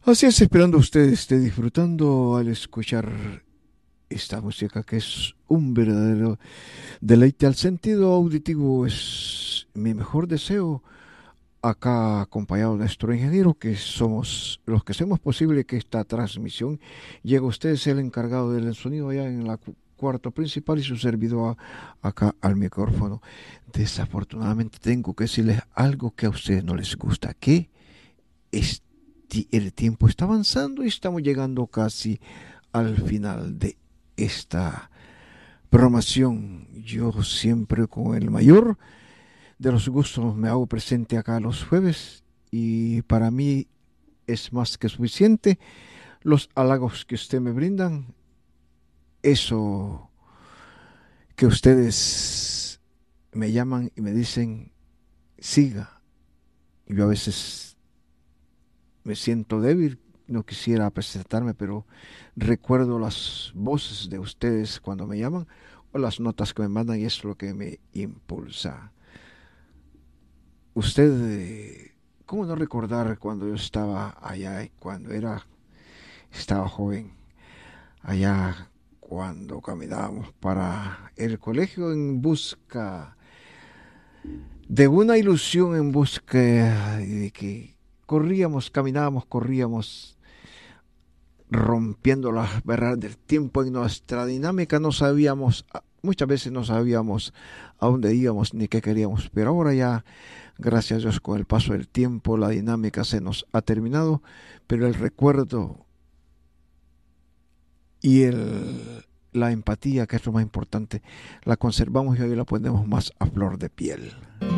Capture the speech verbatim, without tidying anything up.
Así es, esperando usted esté disfrutando al escuchar esta música que es un verdadero deleite al sentido auditivo. Es mi mejor deseo. Acá acompañado de nuestro ingeniero, que somos los que hacemos posible que esta transmisión llegue a usted, es el encargado del sonido allá en la cu- cuarto principal y su servidor a- acá al micrófono. Desafortunadamente tengo que decirles algo que a ustedes no les gusta, que esti- el tiempo está avanzando y estamos llegando casi al final de esta programación. Yo siempre con el mayor de los gustos me hago presente acá los jueves y para mí es más que suficiente los halagos que usted me brindan, eso que ustedes me llaman y me dicen siga. Yo a veces me siento débil, no quisiera presentarme, pero recuerdo las voces de ustedes cuando me llaman o las notas que me mandan y es lo que me impulsa. Usted, eh, ¿cómo no recordar cuando yo estaba allá, cuando era, estaba joven, allá cuando caminábamos para el colegio en busca de una ilusión, en busca de que corríamos, caminábamos, corríamos rompiendo las barreras del tiempo en nuestra dinámica, no sabíamos, muchas veces no sabíamos a dónde íbamos ni qué queríamos, pero ahora ya, gracias a Dios, con el paso del tiempo, la dinámica se nos ha terminado, pero el recuerdo y el, la empatía, que es lo más importante, la conservamos y hoy la ponemos más a flor de piel.